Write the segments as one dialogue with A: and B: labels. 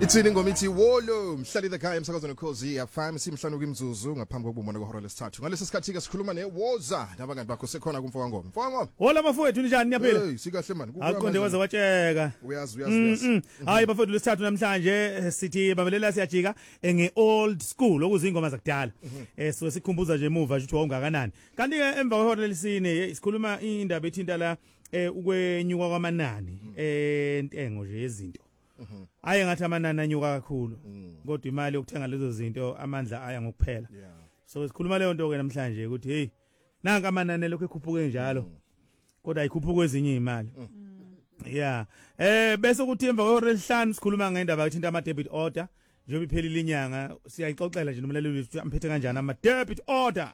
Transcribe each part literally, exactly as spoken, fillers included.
A: Itsini ingoma ithi wolo mhlali the guy emsakazweni Khosi F M simhlanu kwimzuzu ngaphambi kokubona kwehora lesithathu. Ngalesi sikhathi ke sikhuluma neWoza nabangani bakho sekhona kumfoka ngoma. Mfoka ngoma.
B: Hola bafowethu njani niyaphila?
A: Hey sikahle man.
B: Aqonde waze watsheka.
A: Uyazi uyazi uyazi.
B: Hayi bafowethu lesithathu namhlanje sithi babelela siyajika nge old school okuza ingoma zakudala. Eh so sikhumbuza nje emuva ukuthi wawungakanani. Kanti ke emva kwehora lesine sikhuluma indaba ethinta la eh ukwenyuka kwamanani eh intengo nje yezinto. Aye ngathi amanani anyuka kakhulu kodwa imali yokuthenga lezo zinto amandla aya ngokuphela. So sikhuluma leyo nto ke namhlanje ukuthi hey nanka amanani lokho ekhuphuke njalo kodwa ayikhuphuke ezinye imali. Yeah. Eh bese ukuthi emva kwehora lesihlanu sikhuluma ngendaba ethinta ama debit order njengoba iphelile inyanga siyayixoxela nje nomlaleli wethu amphethe kanjani ama debit order.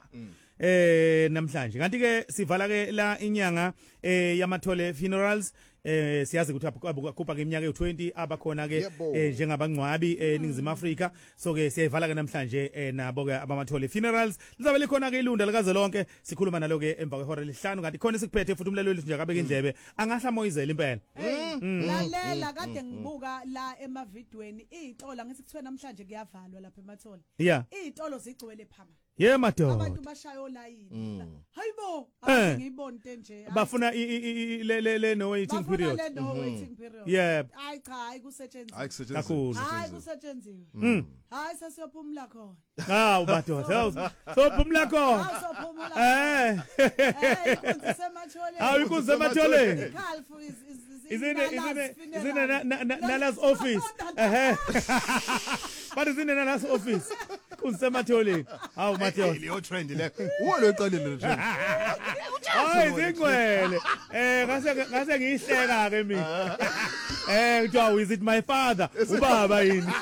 B: Eh namhlanje kanti ke sivala ke la inyanga eh yamathole funerals eh siyazi ukuthi abakhupha ke iminyaka ye-twenty abakhona ke njengabangcwabi eNingizimu Afrika. So ke siyayivala ke namhlanje nabo ke abamathole funerals lizabe likhona ke ilunda likaze lonke sikhuluma nalo ke emva kwehora lesihlanu kanti khona sikuphethe futhi umlaleli wethu nje akabeka indlebe angahla moyizela impela.
C: Lalela kade ngibuka la emavidweni izitolo ngithi kuthiwa namhlanje kuyavalwa lapha emathole. Izitolo zigcwele phama.
B: Yeah madoda.
C: Abantu bashaya olayini. Hayibo, ake ngiyibone into nje.
B: Bafuna le le le no waiting period.
C: Bafuna le no waiting period.
B: Yeah.
C: Hayi cha, hayi kusetshenziswa.
A: Hayi kusetshenziswa.
C: Hayi kusetshenziswa. Hayi sesiyophumula khona.
B: Hawu madoda. Sophumula khona.
C: Hayi sophumula.
B: Eh.
C: Eh, ikunzise emathole.
B: Hawu ikunzise emathole.
C: Khalfu is is
B: Isn't it isn't it isn't it Nala's office? Eh. But isn't it Nala's office? Kunsemathole. Hawu madoda.
A: Leyo trend le. Uwolo eqalile le trend.
B: Hayi zingcwele. Eh ngase ngase ngiyihleka ke mina. Eh kuthiwa is it my father? Ubaba yini?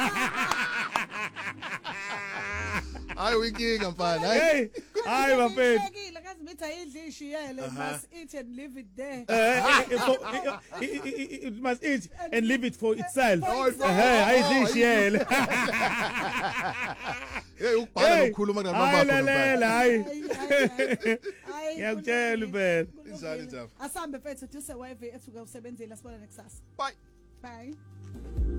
A: Hayi winkinga mfana.
B: Hey, hayi bafethu.
C: Kazi mithi ayidlishiyele must eat and leave it there.
B: It must eat and leave it for itself. Eh ayidlishiyele.
A: Hey ukubhala ukukhuluma nabamba bakho.
B: Hayi lalela hayi. Ngiyakutshela phela.
A: Injalo njalo.
C: Asambe mfethu duse wave ethuka usebenzela sibona nekusasa.
A: Bye.
C: Bye.